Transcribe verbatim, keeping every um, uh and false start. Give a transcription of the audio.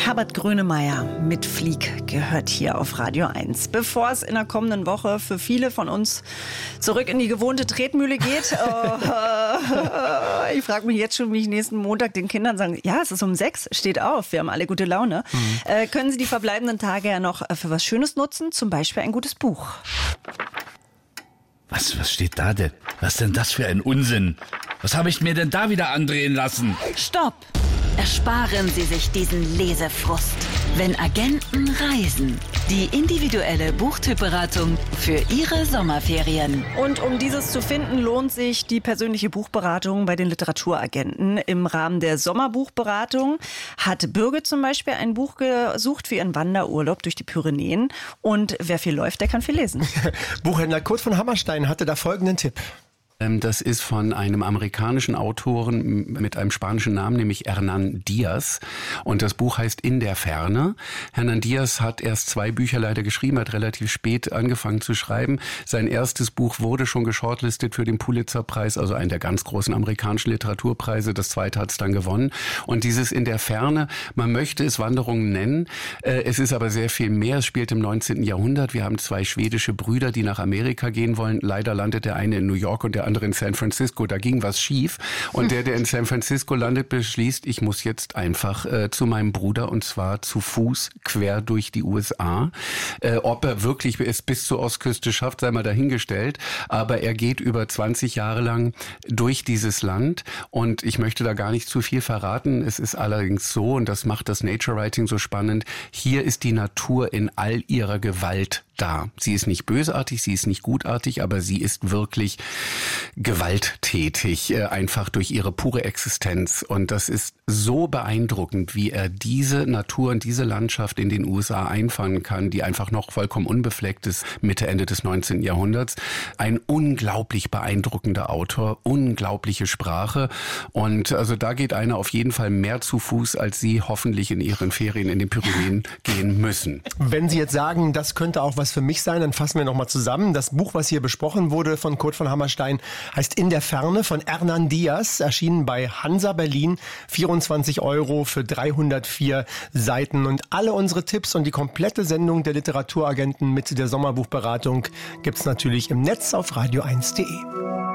Herbert Grönemeyer mit Flieg gehört hier auf Radio eins. Bevor es in der kommenden Woche für viele von uns zurück in die gewohnte Tretmühle geht, äh, ich frage mich jetzt schon, wie ich nächsten Montag den Kindern sagen, ja, es ist um sechs, steht auf, wir haben alle gute Laune. Mhm. Äh, können Sie die verbleibenden Tage ja noch für was Schönes nutzen, zum Beispiel ein gutes Buch. Was, was steht da denn? Was denn das für ein Unsinn? Was habe ich mir denn da wieder andrehen lassen? Stopp! Ersparen Sie sich diesen Lesefrust. Wenn Agenten reisen. Die individuelle Buchtypberatung für Ihre Sommerferien. Und um dieses zu finden, lohnt sich die persönliche Buchberatung bei den Literaturagenten. Im Rahmen der Sommerbuchberatung hat Birgit zum Beispiel ein Buch gesucht für ihren Wanderurlaub durch die Pyrenäen. Und wer viel läuft, der kann viel lesen. Buchhändler Kurt von Hammerstein hatte da folgenden Tipp. Das ist von einem amerikanischen Autoren mit einem spanischen Namen, nämlich Hernán Diaz. Und das Buch heißt In der Ferne. Hernán Diaz hat erst zwei Bücher leider geschrieben, hat relativ spät angefangen zu schreiben. Sein erstes Buch wurde schon geshortlistet für den Pulitzer-Preis, also einen der ganz großen amerikanischen Literaturpreise. Das zweite hat es dann gewonnen. Und dieses In der Ferne, man möchte es Wanderungen nennen. Es ist aber sehr viel mehr. Es spielt im neunzehnten Jahrhundert. Wir haben zwei schwedische Brüder, die nach Amerika gehen wollen. Leider landet der eine in New York und der andere in San Francisco. Da ging was schief. Und der, der in San Francisco landet, beschließt, ich muss jetzt einfach äh, zu meinem Bruder und zwar zu Fuß quer durch die U S A. Äh, ob er wirklich es bis zur Ostküste schafft, sei mal dahingestellt. Aber er geht über zwanzig Jahre lang durch dieses Land und ich möchte da gar nicht zu viel verraten. Es ist allerdings so, und das macht das Nature Writing so spannend, hier ist die Natur in all ihrer Gewalt da. Sie ist nicht bösartig, sie ist nicht gutartig, aber sie ist wirklich gewalttätig, äh, einfach durch ihre pure Existenz. Und das ist so beeindruckend, wie er diese Natur und diese Landschaft in den U S A einfangen kann, die einfach noch vollkommen unbefleckt ist, Mitte, Ende des neunzehnten Jahrhunderts. Ein unglaublich beeindruckender Autor, unglaubliche Sprache. Und also da geht einer auf jeden Fall mehr zu Fuß, als Sie hoffentlich in Ihren Ferien in den Pyrenäen gehen müssen. Wenn Sie jetzt sagen, das könnte auch was für mich sein, dann fassen wir nochmal zusammen. Das Buch, was hier besprochen wurde von Kurt von Hammerstein, heißt In der Ferne von Hernán Diaz, erschienen bei Hansa Berlin, vierundzwanzig Euro für dreihundertvier Seiten. Und alle unsere Tipps und die komplette Sendung der Literaturagenten mit der Sommerbuchberatung gibt's natürlich im Netz auf radio eins punkt de.